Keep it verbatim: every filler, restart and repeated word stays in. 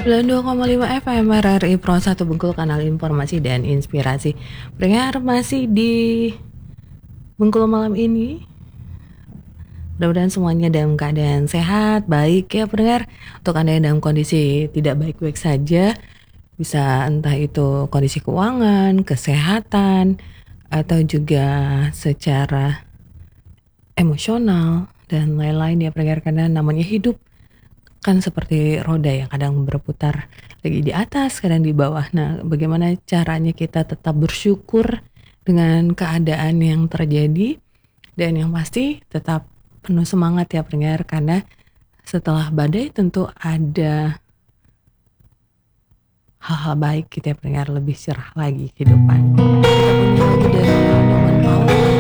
sembilan puluh dua koma lima F M R R I Pro satu Bengkulu, kanal informasi dan inspirasi. Pendengar masih di Bengkulu malam ini. Mudah-mudahan semuanya dalam keadaan sehat, baik ya pendengar. Untuk Anda yang dalam kondisi tidak baik-baik saja, bisa entah itu kondisi keuangan, kesehatan, atau juga secara emosional dan lain-lain ya pendengar, karena namanya hidup kan seperti roda ya, kadang berputar lagi di atas, kadang di bawah. Nah, bagaimana caranya kita tetap bersyukur dengan keadaan yang terjadi, dan yang pasti tetap penuh semangat ya pendengar, karena setelah badai tentu ada hal-hal baik gitu ya pendengar, lebih cerah lagi kehidupan. Kita punya lagu dari Norman Powell,